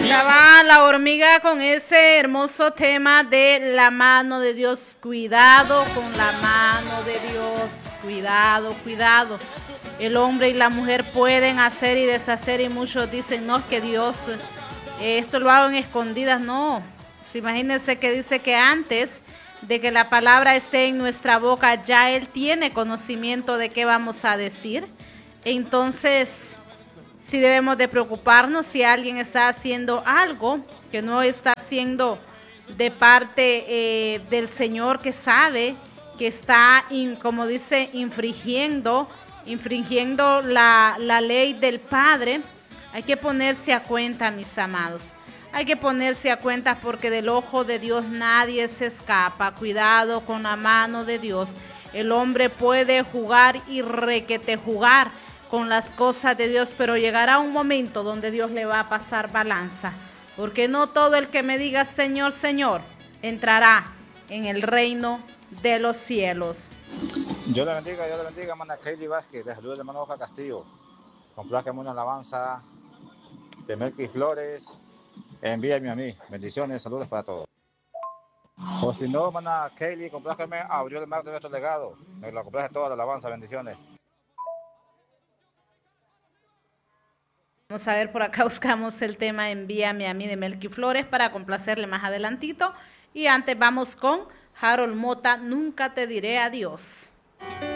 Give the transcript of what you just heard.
Estaba la hormiga con ese hermoso tema de la mano de Dios. Cuidado con la mano de Dios. Cuidado, cuidado. El hombre y la mujer pueden hacer y deshacer y muchos dicen, no, es que Dios, esto lo hago en escondidas. No, imagínense que dice que antes de que la palabra esté en nuestra boca, ya Él tiene conocimiento de qué vamos a decir. Entonces, sí debemos de preocuparnos si alguien está haciendo algo que no está haciendo de parte del Señor, que sabe que está, como dice, infringiendo la ley del Padre. Hay que ponerse a cuenta, mis amados. Hay que ponerse a cuenta porque del ojo de Dios nadie se escapa. Cuidado con la mano de Dios. El hombre puede jugar y requete jugar con las cosas de Dios, pero llegará un momento donde Dios le va a pasar balanza. Porque no todo el que me diga Señor, Señor, entrará en el reino de los cielos. Dios le bendiga, hermana Kaylee Vázquez, de Salud de hermano Oja Castillo. Compláqueme una alabanza de Melqui Flores. Envíame a mí. Bendiciones, saludos para todos. O si no, hermana Kaylee, compláqueme a Auriol Mar de nuestro legado. Me la complace toda la alabanza, bendiciones. Vamos a ver, por acá buscamos el tema Envíame a mí de Melqui Flores para complacerle más adelantito. Y antes vamos con Harold Mota, Nunca te diré adiós.